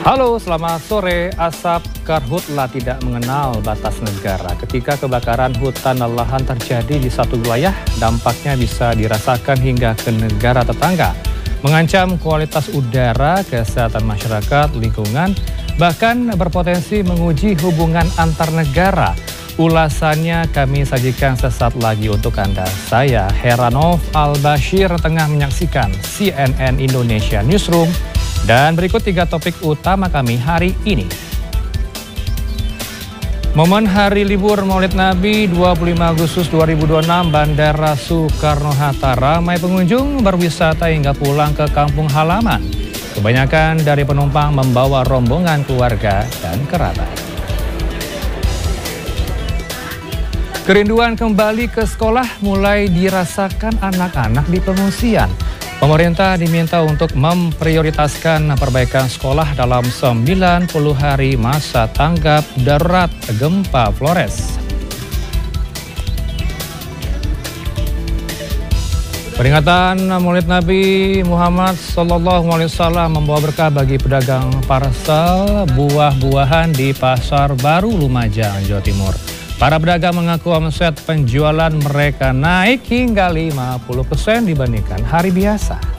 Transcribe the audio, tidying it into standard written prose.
Halo, selamat sore. Asap karhutla tidak mengenal batas negara. Ketika kebakaran hutan dan lahan terjadi di satu wilayah, dampaknya bisa dirasakan hingga ke negara tetangga. Mengancam kualitas udara, kesehatan masyarakat, lingkungan, bahkan berpotensi menguji hubungan antar negara. Ulasannya kami sajikan sesaat lagi untuk Anda. Saya Heranov Al-Bashir tengah menyaksikan CNN Indonesia Newsroom. Dan berikut 3 topik utama kami hari ini. Momen hari libur Maulid Nabi 25 Agustus 2026, Bandara Soekarno-Hatta ramai pengunjung berwisata hingga pulang ke kampung halaman. Kebanyakan dari penumpang membawa rombongan keluarga dan kerabat. Kerinduan kembali ke sekolah mulai dirasakan anak-anak di pengungsian. Pemerintah diminta untuk memprioritaskan perbaikan sekolah dalam 90 hari masa tanggap darurat gempa Flores. Peringatan Maulid Nabi Muhammad SAW membawa berkah bagi pedagang parsel buah-buahan di Pasar Baru Lumajang, Jawa Timur. Para pedagang mengaku omset penjualan mereka naik hingga 50% dibandingkan hari biasa.